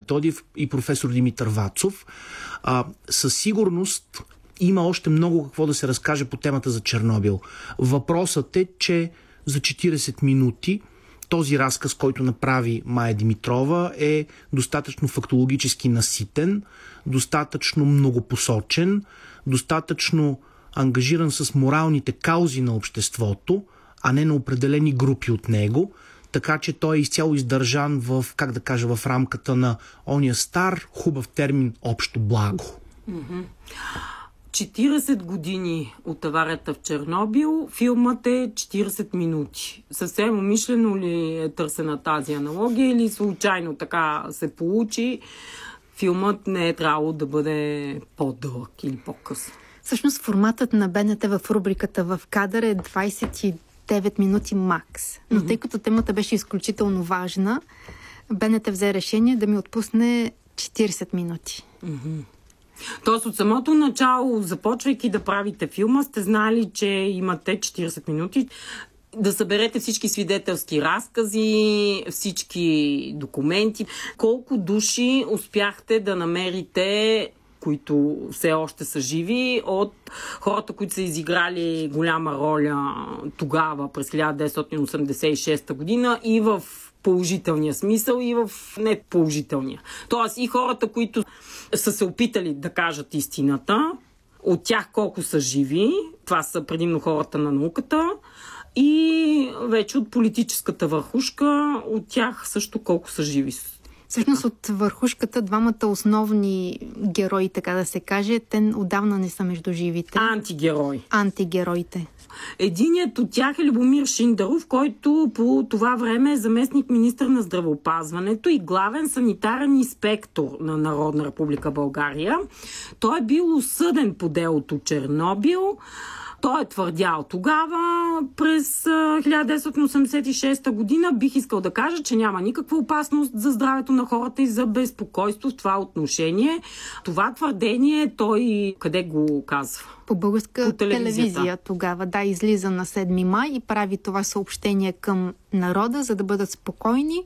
Методиев и професор Димитър Вацов. Със сигурност има още много какво да се разкаже по темата за Чернобил. Въпросът е, че за 40 минути този разказ, който направи Мая Димитрова, е достатъчно фактологически наситен, достатъчно многопосочен, достатъчно ангажиран с моралните каузи на обществото, а не на определени групи от него, така че той е изцяло издържан в, в рамката на ония стар, хубав термин общо благо. 40 години от аварията в Чернобил, филмът е 40 минути. Съвсем умишлено ли е търсена тази аналогия или случайно така се получи? Филмът не е трябвало да бъде по-дълъг или по-къс. Всъщност форматът на БНТ в рубриката В кадър е 29 минути макс. Но тъй като темата беше изключително важна, БНТ взе решение да ми отпусне 40 минути. Тоест от самото начало, започвайки да правите филма, сте знали, че имате 40 минути да съберете всички свидетелски разкази, всички документи. Колко души успяхте да намерите, които все още са живи, от хората, които са изиграли голяма роля тогава, през 1986 година и в положителния смисъл, и в неположителния. Тоест и хората, които са се опитали да кажат истината, от тях колко са живи, това са предимно хората на науката, и вече от политическата върхушка, от тях също колко са живи. Всъщност от върхушката двамата основни герои, така да се каже, те отдавна не са между живите. Антигероите. Единият от тях е Любомир Шиндаров, който по това време е заместник-министър на здравеопазването и главен санитарен инспектор на Народна република България. Той е бил осъден по делото Чернобил. Той е твърдял тогава, през 1986 година, бих искал да кажа, че няма никаква опасност за здравето на хората и за безпокойство в това отношение. Това твърдение той къде го казва? По българска телевизия тогава. Да, излиза на 7 май и прави това съобщение към народа, за да бъдат спокойни,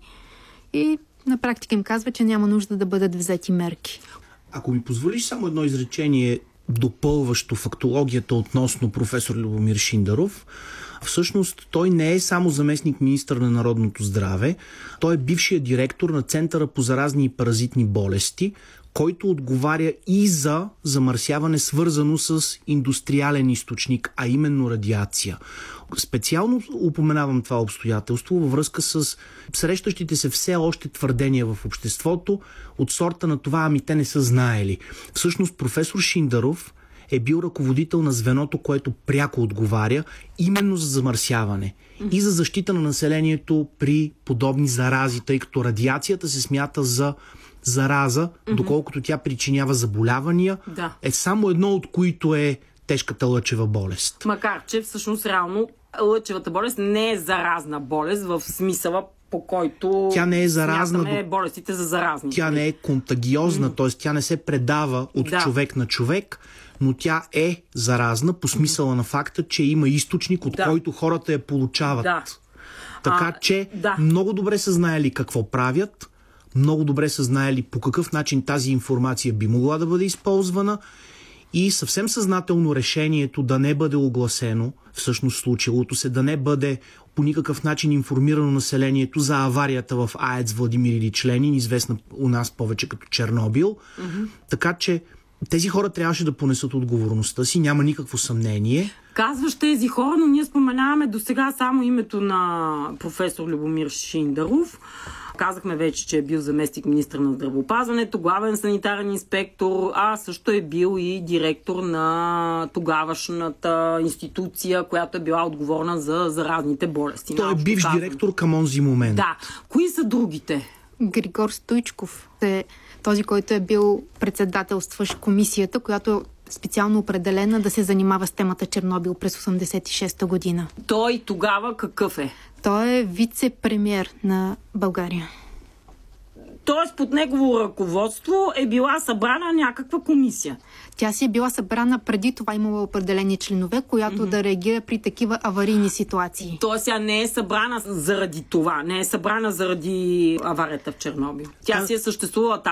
и на практика им казва, че няма нужда да бъдат взети мерки. Ако ми позволиш само едно изречение, допълващо фактологията относно професор Любомир Шиндаров. Всъщност той не е само заместник-министър на народното здраве, той е бившият директор на Центъра по заразни и паразитни болести, който отговаря и за замърсяване, свързано с индустриален източник, а именно радиация. Специално упоменавам това обстоятелство във връзка с срещащите се все още твърдения в обществото от сорта на това, ами те не са знаели. Всъщност професор Шиндаров е бил ръководител на звеното, което пряко отговаря именно за замърсяване и за защита на населението при подобни зарази, тъй като радиацията се смята за зараза, доколкото тя причинява заболявания, е само едно от които е тежката лъчева болест. Макар че всъщност реално лъчевата болест не е заразна болест в смисъла, по който тя не е заразна, болестите за заразни. Тя не е контагиозна, т.е. тя не се предава от човек на човек, но тя е заразна по смисъла на факта, че има източник, от който хората я получават. Така че много добре са знаели какво правят, много добре са знаели по какъв начин тази информация би могла да бъде използвана и съвсем съзнателно решението да не бъде огласено, всъщност случилото се, да не бъде по никакъв начин информирано населението за аварията в АЕЦ Владимир Илич Ленин, известна у нас повече като Чернобил. Така че тези хора трябваше да понесат отговорността си, няма никакво съмнение. Казваш тези хора, но ние споменаваме досега само името на професор Любомир Шиндаров. Казахме вече, че е бил заместник-министър на здравеопазването, главен санитарен инспектор, а също е бил и директор на тогавашната институция, която е била отговорна за заразните болести. Той е бивш директор към онзи момент. Да. Кои са другите? Григор Стойчков е този, който е бил председателстващ комисията, която е специално определена да се занимава с темата Чернобил през 1986 година. Той тогава какъв е? Той е вице-премиер на България. Тоест под негово ръководство е била събрана някаква комисия. Тя си е била събрана преди това, имала определени членове, която да реагира при такива аварийни ситуации. Тоест тя не е събрана заради това, не е събрана заради аварията в Чернобил. Тя си е съществувала